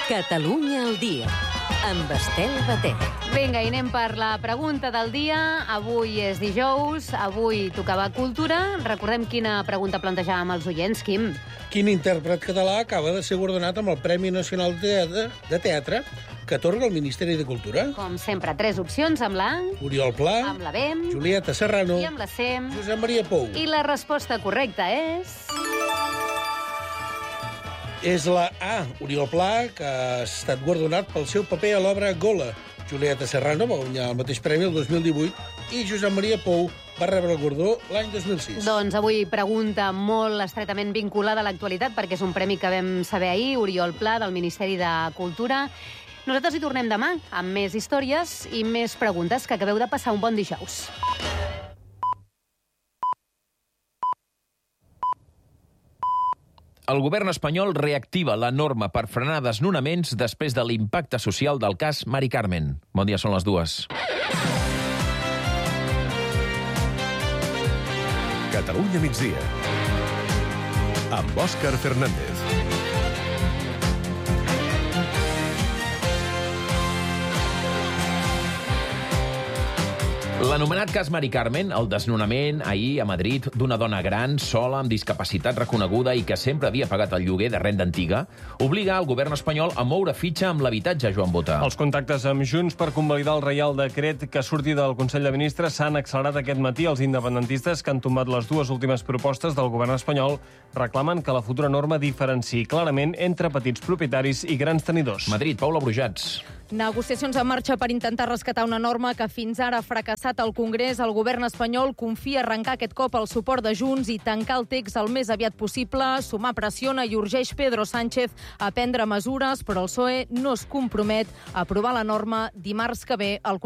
Catalunya al dia, amb Estel Batet. Vinga, i anem per la pregunta del dia. Avui és dijous, avui tocava cultura. Recordem quina pregunta plantejàvem als oients, Quim. Quin intèrpret català acaba de ser guardonat amb el Premi Nacional de Teatre que atorga el Ministeri de Cultura? Com sempre, 3 opcions, amb la A, Oriol Pla, amb la B Julieta Serrano i amb la C. Josep Maria Pou. I la resposta correcta és... És la A, Oriol Pla, que ha estat guardonat pel seu paper a l'obra Gola. Julieta Serrano va guanyar el mateix premi el 2018 i Josep Maria Pou va rebre el guardó l'any 2006. Doncs avui pregunta molt estretament vinculada a l'actualitat, perquè és un premi que vam saber ahir, Oriol Pla, del Ministeri de Cultura. Nosaltres hi tornem demà amb més històries i més preguntes. Que acabeu de passar un bon dijous. El govern espanyol reactiva la norma per frenar desnonaments després de l'impacte social del cas Mari Carmen. Bon dia, són les 2. Catalunya migdia, amb Òscar Fernández. L'anomenat cas Mari Carmen, el desnonament ahir a Madrid d'una dona gran, sola, amb discapacitat reconeguda i que sempre havia pagat el lloguer de renda antiga, obliga el govern espanyol a moure fitxa amb l'habitatge, Joan Bota. Els contactes amb Junts per convalidar el Reial Decret que surti del Consell de Ministres s'han accelerat aquest matí. Els independentistes, que han tombat les dues últimes propostes del govern espanyol, reclamen que la futura norma diferenciï clarament entre petits propietaris i grans tenidors. Madrid, Paula Brujats. Negociacions en marxa per intentar rescatar una norma que fins ara ha fracassat al Congrés. El govern espanyol confia arrencar aquest cop el suport de Junts i tancar el text el més aviat possible. Sumar pressiona i urgeix Pedro Sánchez a prendre mesures, però el PSOE no es compromet a aprovar la norma dimarts que ve al